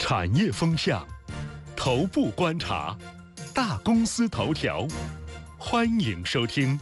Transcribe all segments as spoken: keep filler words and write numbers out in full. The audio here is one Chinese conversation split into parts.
产业风向，头部观察，大公司头条，欢迎收听。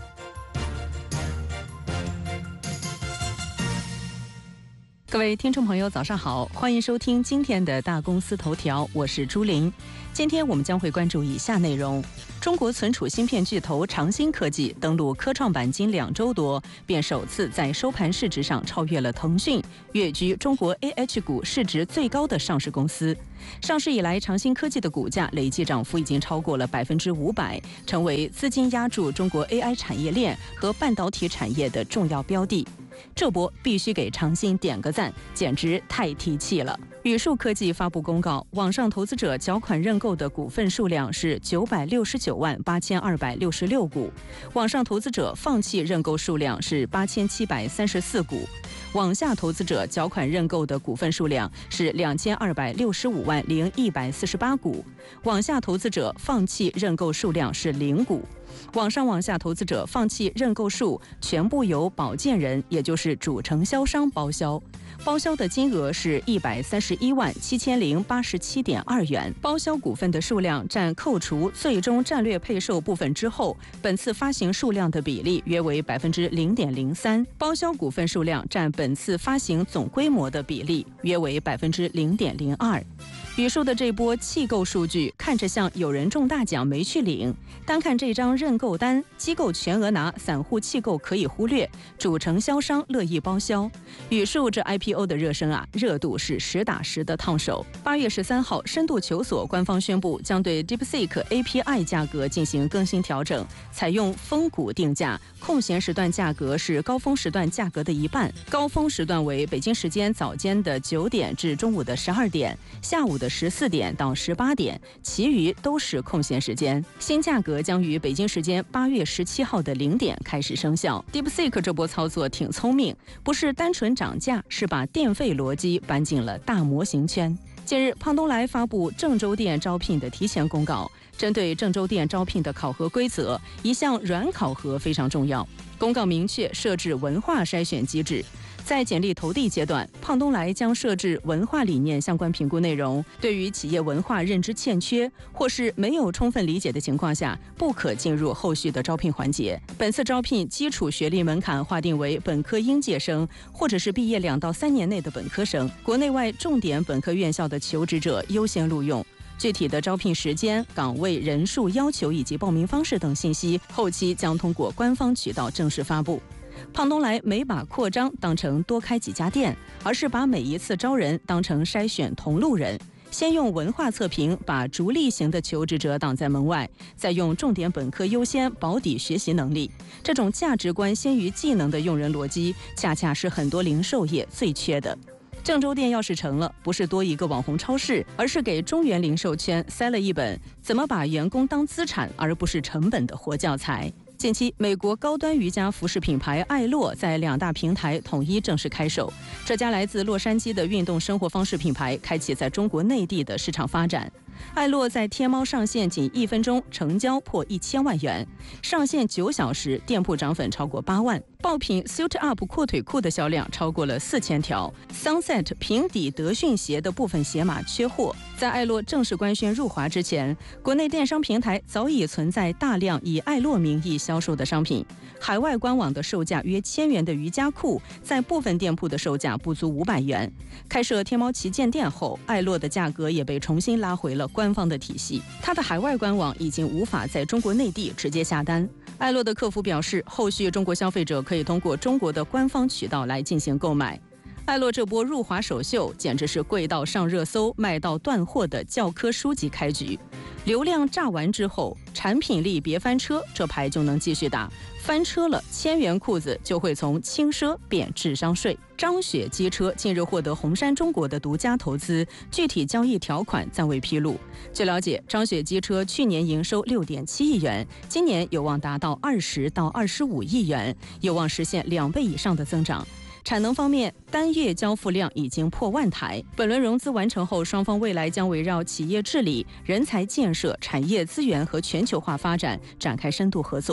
各位听众朋友早上好，欢迎收听今天的大公司头条，我是朱琳。今天我们将会关注以下内容：中国存储芯片巨头长芯科技登陆科创板仅两周多，便首次在收盘市值上超越了腾讯，跃居中国 A H 股市值最高的上市公司。上市以来，长芯科技的股价累计涨幅已经超过了百分之五百，成为资金押注中国 A I 产业链和半导体产业的重要标的。这波必须给长芯点个赞，简直太提气了。宇树科技发布公告，网上投资者缴款认购的股份数量是九百六十九万八千二百六十六股，网上投资者放弃认购数量是八千七百三十四股，网下投资者缴款认购的股份数量是两千二百六十五万零一百四十八股，网下投资者放弃认购数量是零股。网上网下投资者放弃认购数全部由保荐人，也就是主承销商包销，包销的金额是一百三十一万七千零八十七点二元。包销股份的数量占扣除最终战略配售部分之后，本次发行数量的比例约为百分之零点零三，包销股份数量占本次发行总规模的比例约为百分之零点零二。宇树的这波弃购数据看着像有人中大奖没去领，单看这张认购单，机构全额拿，散户弃购可以忽略，主承销商乐意包销。宇树这 I P O 的热身啊，热度是实打实的烫手。八月十三号，深度求索官方宣布将对 DeepSeek A P I 价格进行更新调整，采用峰谷定价，空闲时段价格是高峰时段价格的一半，高峰时段为北京时间早间的九点至中午的十二点，下午的十四点到十八点，其余都是空闲时间。新价格将于北京时间八月十七号的零点开始生效。DeepSeek 这波操作挺聪明，不是单纯涨价，是把电费逻辑搬进了大模型圈。近日，胖东来发布郑州店招聘的提前公告，针对郑州店招聘的考核规则，一项软考核非常重要。公告明确设置文化筛选机制。在简历投递阶段，胖东来将设置文化理念相关评估内容，对于企业文化认知欠缺或是没有充分理解的情况下，不可进入后续的招聘环节。本次招聘基础学历门槛划定为本科应届生，或者是毕业两到三年内的本科生，国内外重点本科院校的求职者优先录用。具体的招聘时间、岗位、人数要求以及报名方式等信息，后期将通过官方渠道正式发布。胖东来没把扩张当成多开几家店，而是把每一次招人当成筛选同路人，先用文化测评把逐利型的求职者挡在门外，再用重点本科优先保底学习能力。这种价值观先于技能的用人逻辑，恰恰是很多零售业最缺的。郑州店要是成了，不是多一个网红超市，而是给中原零售圈塞了一本怎么把员工当资产而不是成本的活教材。近期，美国高端瑜伽服饰品牌艾洛在两大平台统一正式开售。这家来自洛杉矶的运动生活方式品牌开启在中国内地的市场发展。艾洛在天猫上线仅一分钟成交破一千万元，上线九小时店铺涨粉超过八万。爆品 Suit Up 阔腿裤的销量超过了四千条。Sunset 平底德训鞋的部分鞋码缺货。在艾洛正式官宣入华之前，国内电商平台早已存在大量以艾洛名义销售的商品。海外官网的售价约千元的瑜伽裤，在部分店铺的售价不足五百元。开设天猫旗舰店后，艾洛的价格也被重新拉回了官方的体系。它的海外官网已经无法在中国内地直接下单。艾洛的客服表示，后续中国消费者可以通过中国的官方渠道来进行购买。艾洛这波入华首秀简直是贵到上热搜、卖到断货的教科书级开局。流量炸完之后，产品力别翻车，这牌就能继续打。翻车了，千元裤子就会从轻奢变智商税。张雪机车近日获得红杉中国的独家投资，具体交易条款暂未披露。据了解，张雪机车去年营收六点七亿元，今年有望达到二十到二十五亿元，有望实现两倍以上的增长。产能方面，单月交付量已经破万台。本轮融资完成后，双方未来将围绕企业治理、人才建设、产业资源和全球化发展展开深度合作。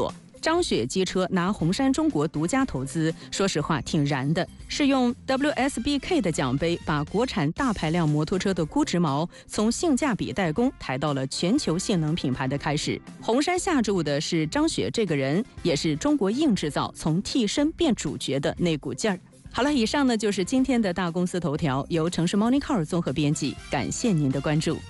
张雪机车拿红杉中国独家投资，说实话挺燃的，是用 W S B K 的奖杯把国产大排量摩托车的估值锚从性价比代工抬到了全球性能品牌的开始。红杉下注的是张雪这个人，也是中国硬制造从替身变主角的那股劲儿。好了，以上呢就是今天的大公司头条，由城市 Morning Call 综合编辑，感谢您的关注。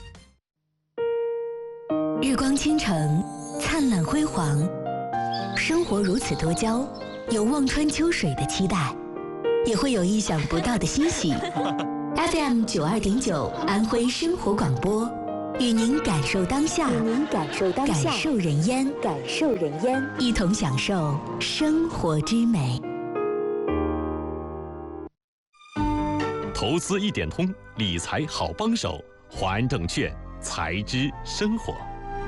日光倾城，灿烂辉煌，生活如此多娇，有望穿秋水的期待，也会有意想不到的欣喜。F M 九二点九，安徽生活广播，与您感受当下，与您感受当下，感受人烟，感受人烟，一同享受生活之美。 投资一点通，理财好帮手，华安证券，财知生活。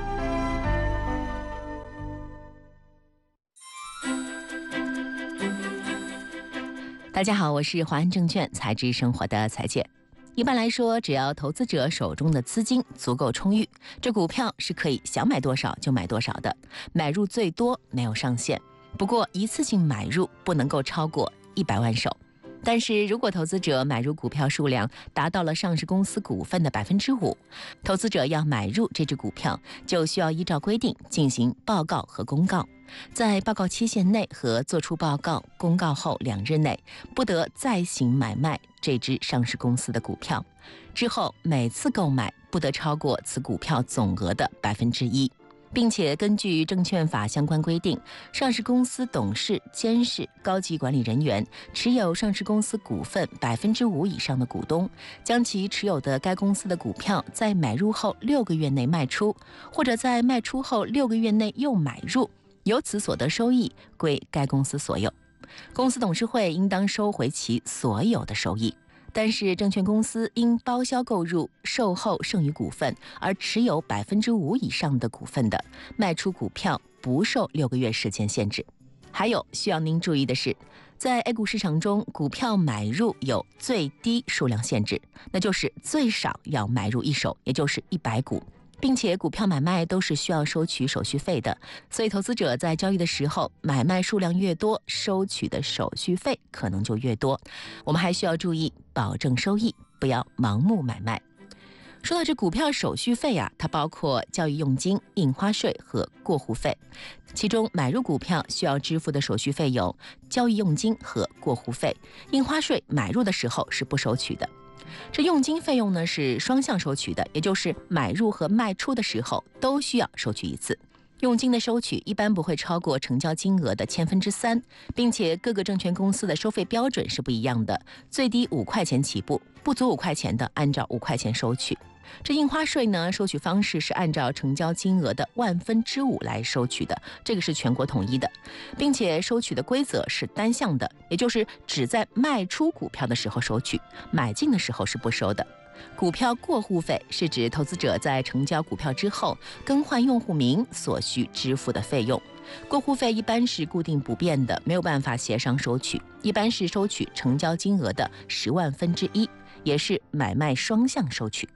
大家好，我是华安证券财知生活的财姐。一般来说，只要投资者手中的资金足够充裕，这股票是可以想买多少就买多少的，买入最多没有上限。不过一次性买入不能够超过一百万手。但是如果投资者买入股票数量达到了上市公司股份的百分之五，投资者要买入这只股票，就需要依照规定进行报告和公告。在报告期限内和作出报告、公告后两日内，不得再行买卖这只上市公司的股票。之后每次购买不得超过此股票总额的百分之一。并且根据证券法相关规定，上市公司董事、监事、高级管理人员持有上市公司股份百分之五以上的股东，将其持有的该公司的股票在买入后六个月内卖出，或者在卖出后六个月内又买入，由此所得收益归该公司所有。公司董事会应当收回其所有的收益。但是证券公司因包销购入售后剩余股份而持有百分之五以上的股份的，卖出股票不受六个月时间限制。还有需要您注意的是，在 A 股市场中，股票买入有最低数量限制，那就是最少要买入一手，也就是一百股。并且股票买卖都是需要收取手续费的，所以投资者在交易的时候，买卖数量越多，收取的手续费可能就越多。我们还需要注意保证收益，不要盲目买卖。说到这股票手续费啊，它包括交易佣金、印花税和过户费。其中买入股票需要支付的手续费有交易佣金和过户费，印花税买入的时候是不收取的。这佣金费用呢是双向收取的，也就是买入和卖出的时候都需要收取一次。佣金的收取一般不会超过成交金额的千分之三，并且各个证券公司的收费标准是不一样的，最低五块钱起步，不足五块钱的按照五块钱收取。这印花税呢，收取方式是按照成交金额的万分之五来收取的，这个是全国统一的，并且收取的规则是单向的，也就是只在卖出股票的时候收取，买进的时候是不收的。股票过户费是指投资者在成交股票之后更换用户名所需支付的费用。过户费一般是固定不变的，没有办法协商收取，一般是收取成交金额的十万分之一，也是买卖双向收取。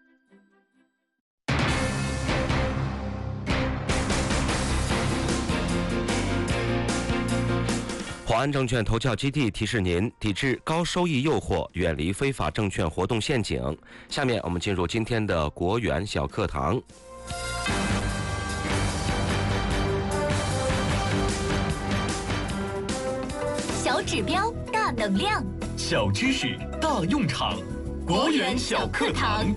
华安证券投教基地提示您：抵制高收益诱惑，远离非法证券活动陷阱。下面我们进入今天的国元小课堂。 小指标大能量， 小知识大用场，国元小课堂。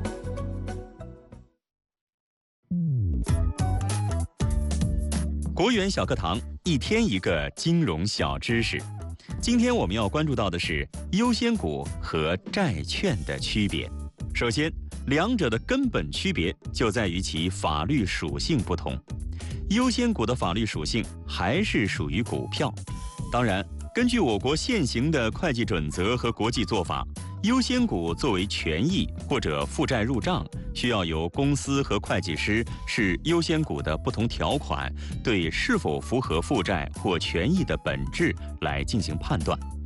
国元小课堂，一天一个金融小知识。今天我们要关注到的是优先股和债券的区别。首先，两者的根本区别就在于其法律属性不同。优先股的法律属性还是属于股票，当然，根据我国现行的会计准则和国际做法，优先股作为权益或者负债入账，需要由公司和会计师视优先股的不同条款对是否符合负债或权益的本质来进行判断，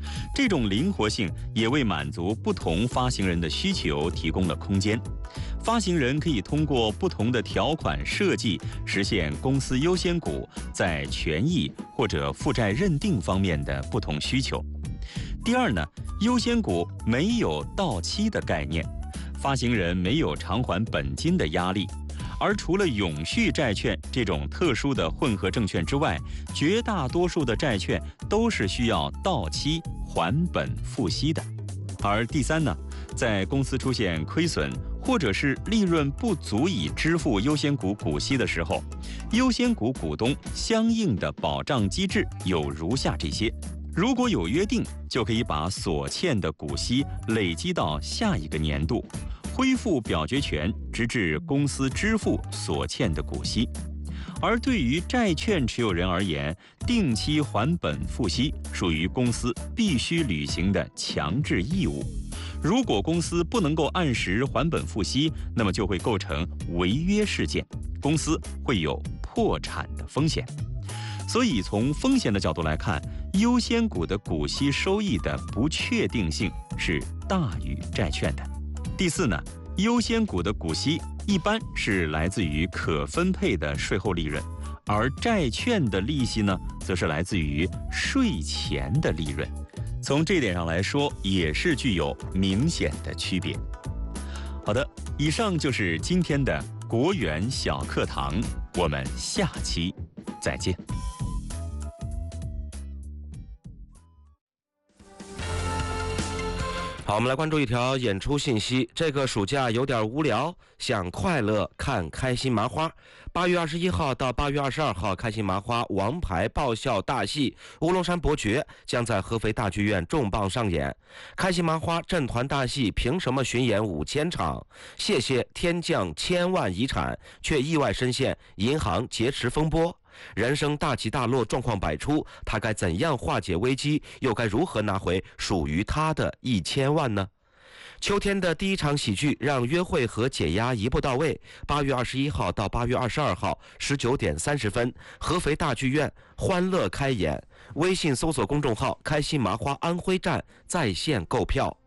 这种灵活性也为满足不同发行人的需求提供了空间。发行人可以通过不同的条款设计，实现公司优先股在权益或者负债认定方面的不同需求。第二呢，优先股没有到期的概念，发行人没有偿还本金的压力。而除了永续债券这种特殊的混合证券之外，绝大多数的债券都是需要到期还本付息的。而第三呢，在公司出现亏损或者是利润不足以支付优先股股息的时候，优先股股东相应的保障机制有如下这些。如果有约定，就可以把所欠的股息累积到下一个年度，恢复表决权，直至公司支付所欠的股息。而对于债券持有人而言，定期还本付息属于公司必须履行的强制义务。如果公司不能够按时还本付息，那么就会构成违约事件，公司会有破产的风险。所以从风险的角度来看，优先股的股息收益的不确定性是大于债券的。第四呢，优先股的股息一般是来自于可分配的税后利润，而债券的利息呢，则是来自于税前的利润。从这点上来说，也是具有明显的区别。好的，以上就是今天的国元小课堂，我们下期再见。 好，我们来关注一条演出信息。这个暑假有点无聊，想快乐看开心麻花。八月二十一号到八月二十二号，开心麻花王牌爆笑大戏《乌龙山伯爵》将在合肥大剧院重磅上演。开心麻花镇团大戏凭什么巡演五千场？谢谢天降千万遗产，却意外深陷银行劫持风波。人生大起大落，状况百出，他该怎样化解危机，又该如何拿回属于他的一千万呢？秋天的第一场喜剧，让约会和解压一步到位。八月二十一号到八月二十二号，十九点三十分，合肥大剧院欢乐开演。微信搜索公众号“开心麻花安徽站”在线购票。